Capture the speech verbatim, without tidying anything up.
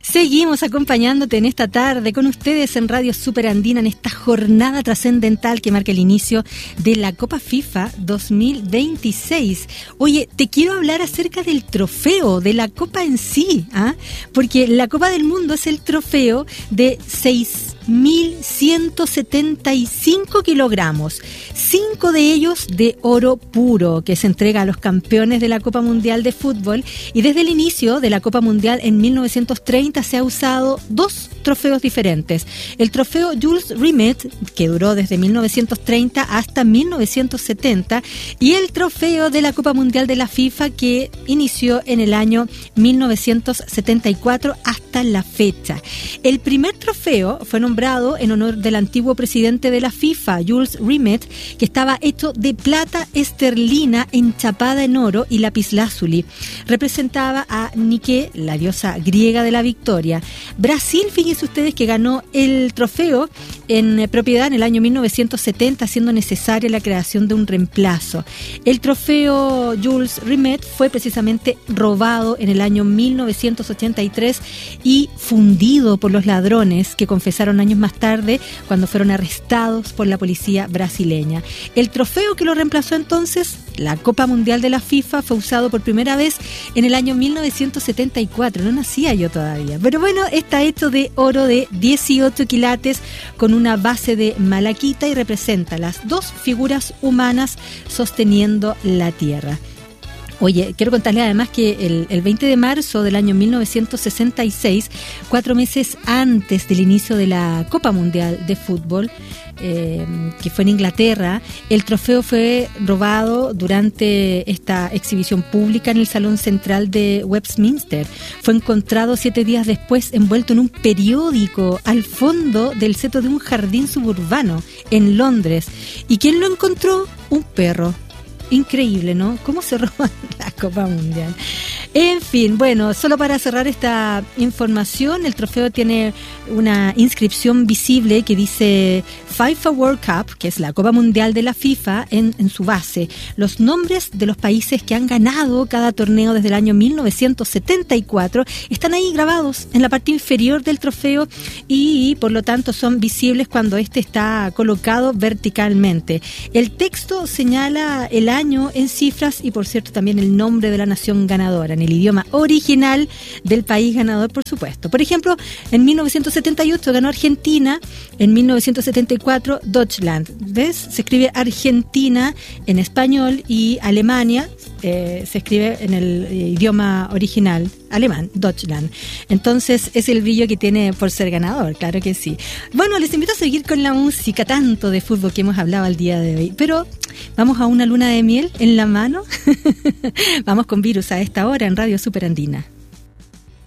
Seguimos acompañándote en esta tarde con ustedes en Radio Super Andina en esta jornada trascendental que marca el inicio de la Copa FIFA dos mil veintiséis. Oye, te quiero hablar acerca del trofeo, de la Copa en sí, ¿ah? Porque la Copa del Mundo es el trofeo de seis mil ciento setenta y cinco kilogramos, cinco de ellos de oro puro, que se entrega a los campeones de la Copa Mundial de Fútbol, y desde el inicio de la Copa Mundial en mil novecientos treinta se ha usado dos trofeos diferentes. El trofeo Jules Rimet, que duró desde mil novecientos treinta hasta mil novecientos setenta, y el trofeo de la Copa Mundial de la FIFA, que inició en el año mil novecientos setenta y cuatro hasta la fecha. El primer trofeo fue nombrado en honor del antiguo presidente de la FIFA, Jules Rimet, que estaba hecho de plata esterlina enchapada en oro y lapislázuli. Representaba a Nike, la diosa griega de la victoria. Brasil, fíjense ustedes que ganó el trofeo en propiedad en el año mil novecientos setenta, siendo necesaria la creación de un reemplazo. El trofeo Jules Rimet fue precisamente robado en el año mil novecientos ochenta y tres y fundido por los ladrones que confesaron años más tarde cuando fueron arrestados por la policía brasileña. El trofeo que lo reemplazó entonces, la Copa Mundial de la FIFA, fue usado por primera vez en el año mil novecientos setenta y cuatro. No nacía yo todavía. Pero bueno, está hecho de oro de dieciocho quilates con una base de malaquita y representa las dos figuras humanas sosteniendo la tierra. Oye, quiero contarles además que el, el veinte de marzo del año mil novecientos sesenta y seis, cuatro meses antes del inicio de la Copa Mundial de Fútbol, eh, que fue en Inglaterra, el trofeo fue robado durante esta exhibición pública en el Salón Central de Westminster. Fue encontrado siete días después envuelto en un periódico al fondo del seto de un jardín suburbano en Londres. ¿Y quién lo encontró? Un perro. Increíble, ¿no? ¿Cómo se roban la Copa Mundial? En fin, bueno, solo para cerrar esta información, el trofeo tiene una inscripción visible que dice FIFA World Cup, que es la Copa Mundial de la FIFA, en, en su base. Los nombres de los países que han ganado cada torneo desde el año mil novecientos setenta y cuatro están ahí grabados en la parte inferior del trofeo y, por lo tanto, son visibles cuando este está colocado verticalmente. El texto señala el año en cifras y, por cierto, también el nombre de la nación ganadora, en el idioma original del país ganador, por supuesto. Por ejemplo, en mil novecientos setenta y ocho ganó Argentina, en mil novecientos setenta y cuatro Deutschland. ¿Ves? Se escribe Argentina en español y Alemania eh, se escribe en el idioma original alemán, Deutschland. Entonces es el brillo que tiene por ser ganador, claro que sí. Bueno, les invito a seguir con la música, tanto de fútbol que hemos hablado el día de hoy, pero vamos a una luna de miel en la mano. Vamos con Virus a esta hora en Radio Super Andina.